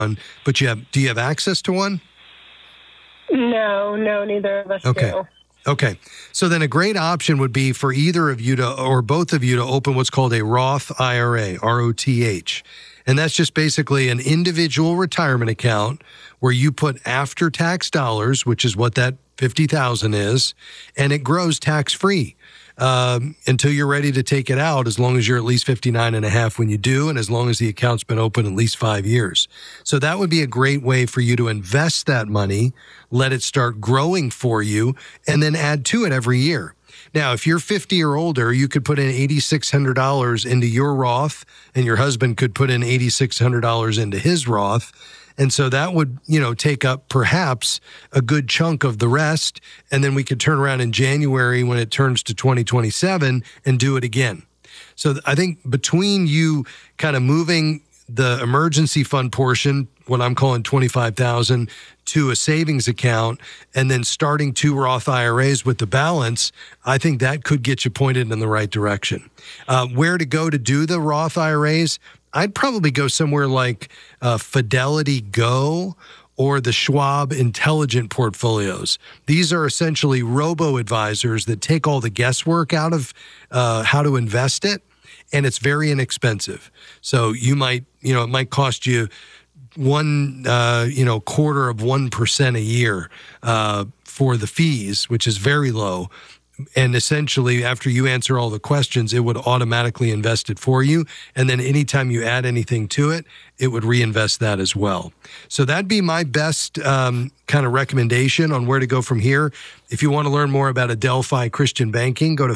but do you have access to one? No, neither of us do. Okay. So then a great option would be for either of you or both of you to open what's called a Roth IRA, ROTH. And that's just basically an individual retirement account where you put after-tax dollars, which is what that $50,000 is, and it grows tax-free until you're ready to take it out, as long as you're at least 59 and a half when you do, and as long as the account's been open at least 5 years. So that would be a great way for you to invest that money, let it start growing for you, and then add to it every year. Now, if you're 50 or older, you could put in $8,600 into your Roth, and your husband could put in $8,600 into his Roth. And so that would, take up perhaps a good chunk of the rest. And then we could turn around in January when it turns to 2027 and do it again. So I think between you kind of moving the emergency fund portion, what I'm calling $25,000, to a savings account, and then starting 2 Roth IRAs with the balance, I think that could get you pointed in the right direction. Where to go to do the Roth IRAs? I'd probably go somewhere like Fidelity Go or the Schwab Intelligent Portfolios. These are essentially robo-advisors that take all the guesswork out of how to invest it, and it's very inexpensive. So you might, it might cost you 0.25% a year for the fees, which is very low. And essentially, after you answer all the questions, it would automatically invest it for you. And then anytime you add anything to it, it would reinvest that as well. So that'd be my best kind of recommendation on where to go from here. If you want to learn more about Adelphi Christian Banking, go to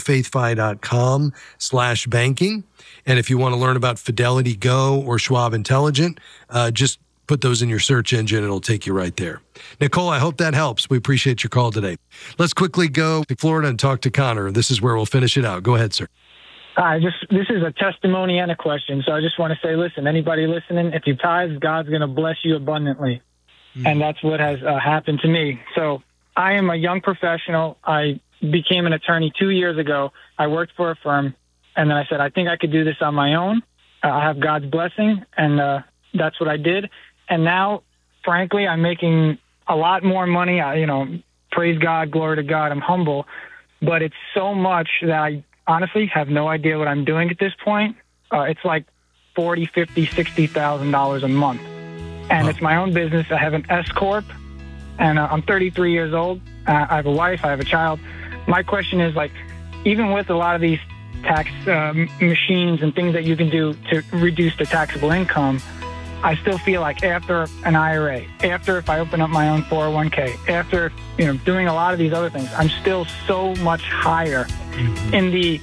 faithfi.com/banking. And if you want to learn about Fidelity Go or Schwab Intelligent, just put those in your search engine. It'll take you right there. Nicole, I hope that helps. We appreciate your call today. Let's quickly go to Florida and talk to Connor. This is where we'll finish it out. Go ahead, sir. This is a testimony and a question. So I just want to say, listen, anybody listening, if you tithe, God's going to bless you abundantly. And that's what has happened to me. So I am a young professional. I became an attorney 2 years ago. I worked for a firm, and then I said, I think I could do this on my own. I have God's blessing, and that's what I did. And now, frankly, I'm making a lot more money. Praise God, glory to God. I'm humble. But it's so much that I honestly have no idea what I'm doing at this point. It's like $40,000, $50,000, $60,000 a month. And It's my own business. I have an S Corp, and I'm 33 years old. I have a wife. I have a child. My question is, even with a lot of these tax machines and things that you can do to reduce the taxable income, I still feel like after an IRA, after if I open up my own 401k, after doing a lot of these other things, I'm still so much higher in the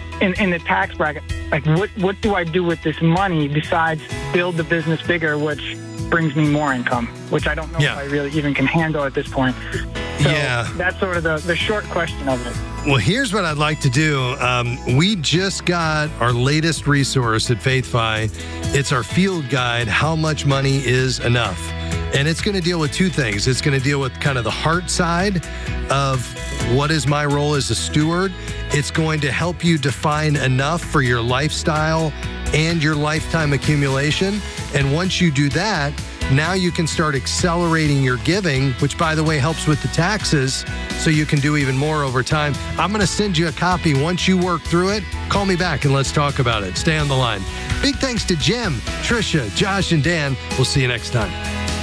tax bracket. Like, what do I do with this money besides build the business bigger, which brings me more income, which I don't know if I really even can handle at this point. So that's sort of the short question of it. Well, here's what I'd like to do. We just got our latest resource at FaithFi. It's our field guide, How Much Money Is Enough? And it's going to deal with two things. It's going to deal with kind of the heart side of what is my role as a steward. It's going to help you define enough for your lifestyle and your lifetime accumulation. And once you do that, now you can start accelerating your giving, which, by the way, helps with the taxes, so you can do even more over time. I'm going to send you a copy. Once you work through it, call me back and let's talk about it. Stay on the line. Big thanks to Jim, Tricia, Josh, and Dan. We'll see you next time.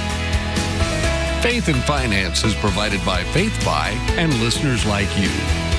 Faith and Finance is provided by FaithFi and listeners like you.